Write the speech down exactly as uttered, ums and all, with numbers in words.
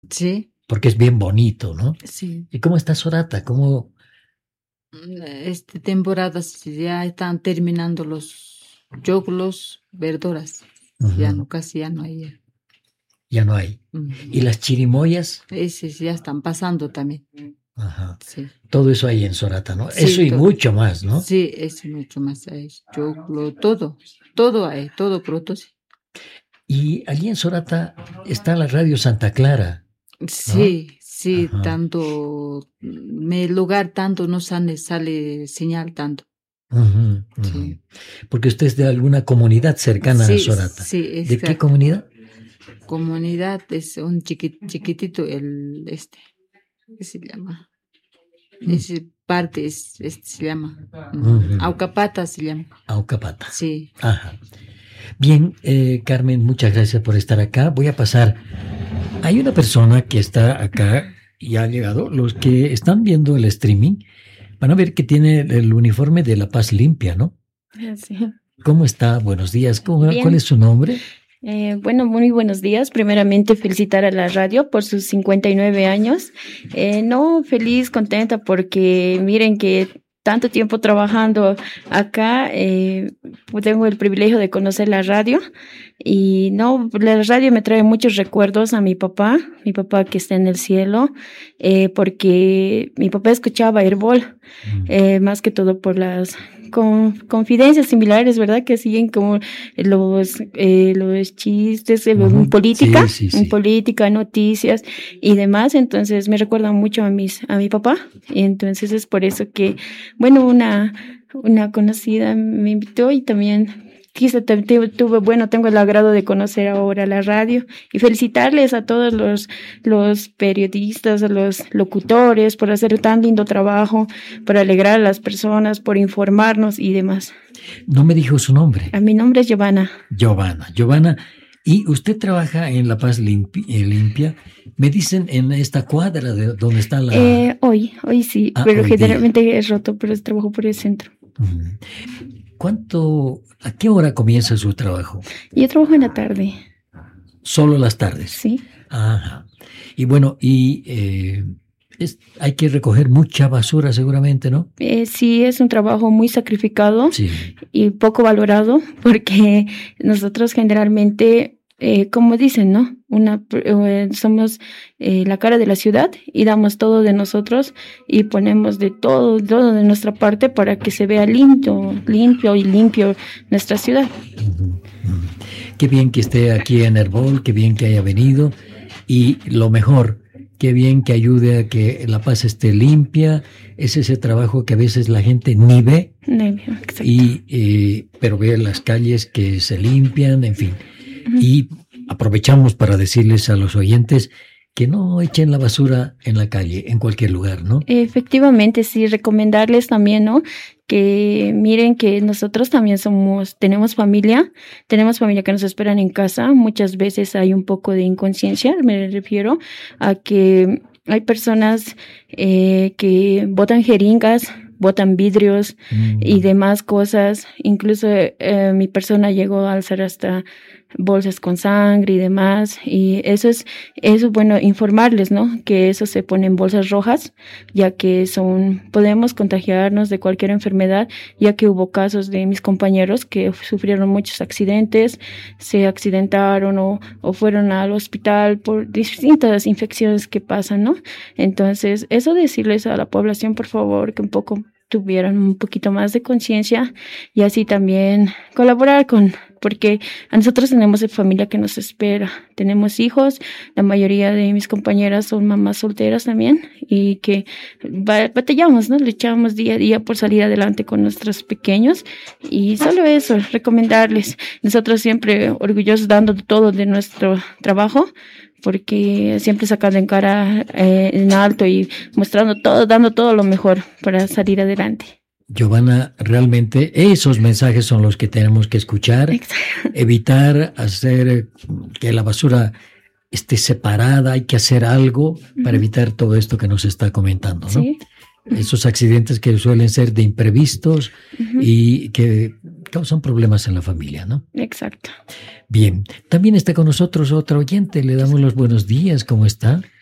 Sí, porque es bien bonito, ¿no? sí. ¿Y cómo está Sorata? ¿Cómo? Mm, Este temporadas ya están terminando los choclos, verduras. Ya Ujú, no, casi ya no hay. Ya. ya no hay. Mm. ¿Y las chirimoyas? Esos ya están pasando también. Ajá. Sí, Todo eso hay en Sorata, ¿no? sí, Eso y todo. mucho más, ¿no? Sí, es mucho más. Hay choclo, todo. Todo hay, todo produce. Y allí en Sorata está la radio Santa Clara, ¿no? Sí, sí, Ajá. tanto, me lugar tanto no sale, sale señal tanto. Ujú, ujú. Sí, Porque usted es de alguna comunidad cercana a sí, Sorata. sí, ¿De qué exacto. comunidad? Comunidad es un chiqui- chiquitito, el este, ¿qué se llama? Mm, Ese parte es, este se llama, mm, ujú. Aucapata se llama. Aucapata. Sí, Ajá. Bien, eh, Carmen, muchas gracias por estar acá. Voy a pasar. Hay una persona que está acá y ha llegado. Los que están viendo el streaming van a ver que tiene el uniforme de La Paz Limpia, ¿no? Sí. ¿Cómo está? Buenos días. ¿Cómo- ¿Cuál es Bien, su nombre? eh, bueno, muy buenos días. Primeramente, felicitar a la radio por sus cincuenta y nueve años. Eh, no, feliz, contenta, porque miren que tanto tiempo trabajando acá, eh, pues tengo el privilegio de conocer la radio y no, la radio me trae muchos recuerdos a mi papá, mi papá que está en el cielo, eh, porque mi papá escuchaba Herbol, Mm. eh, más que todo por las con, confidencias similares, ¿verdad? Que siguen como los, eh, los chistes eh, en Ujú. política, Sí, sí, en sí. política, noticias y demás. Entonces me recuerda mucho a mis, a mi papá. Y entonces es por eso que, bueno, una, una conocida me invitó y también quise, te- te- tuve, bueno, tengo el agrado de conocer ahora la radio y felicitarles a todos los, los periodistas, a los locutores por hacer tan lindo trabajo, por alegrar a las personas, por informarnos y demás. No me dijo su nombre. A mi nombre es Giovanna. Giovanna. Giovanna, y usted trabaja en La Paz Limpi- eh, Limpia. Me dicen en esta cuadra de donde está la... Eh, hoy, hoy sí, Ah, pero hoy día. generalmente es roto, pero es trabajo por el centro. Ujú. ¿Cuánto, a qué hora comienza su trabajo? Yo trabajo en la tarde, Solo las tardes. sí. Ajá. Y bueno, y eh, es- hay que recoger mucha basura seguramente, ¿no? Eh, sí, es un trabajo muy sacrificado Sí. y poco valorado porque nosotros generalmente, eh, como dicen, ¿no? Una, eh, somos eh, la cara de la ciudad y damos todo de nosotros y ponemos de todo, todo de nuestra parte para que se vea limpio, limpio y limpio nuestra ciudad. Ujú, ujú. Qué bien que esté aquí en Herbol, qué bien que haya venido y lo mejor, qué bien que ayude a que La Paz esté limpia. Es ese trabajo que a veces la gente ni ve, Exacto. y, eh, pero ve las calles que se limpian, en fin. Y aprovechamos para decirles a los oyentes que no echen la basura en la calle, en cualquier lugar, ¿no? Efectivamente, sí, recomendarles también, ¿no? Que miren que nosotros también somos, tenemos familia, tenemos familia que nos esperan en casa. Muchas veces hay un poco de inconsciencia, me refiero a que hay personas eh, que botan jeringas, botan vidrios y Mm. demás cosas. Incluso eh, mi persona llegó a alzar hasta bolsas con sangre y demás. Y eso es, eso es bueno informarles, ¿no? Que eso se pone en bolsas rojas, ya que son, podemos contagiarnos de cualquier enfermedad, ya que hubo casos de mis compañeros que sufrieron muchos accidentes, se accidentaron o, o fueron al hospital por distintas infecciones que pasan, ¿no? Entonces, eso decirles a la población, por favor, que un poco tuvieran un poquito más de conciencia y así también colaborar con, porque a nosotros tenemos familia que nos espera, tenemos hijos, la mayoría de mis compañeras son mamás solteras también y que batallamos, ¿no? Luchamos día a día por salir adelante con nuestros pequeños y solo eso, recomendarles. Nosotros siempre orgullosos dando todo de nuestro trabajo, porque siempre sacando en cara, eh, en alto y mostrando todo, dando todo lo mejor para salir adelante. Giovanna, realmente esos mensajes son los que tenemos que escuchar, Exacto. evitar hacer que la basura esté separada, hay que hacer algo para evitar todo esto que nos está comentando, ¿no? Sí. Esos accidentes que suelen ser de imprevistos Uh-huh. y que causan problemas en la familia, ¿no? Exacto. Bien, también está con nosotros otra oyente, le damos los buenos días, ¿cómo está?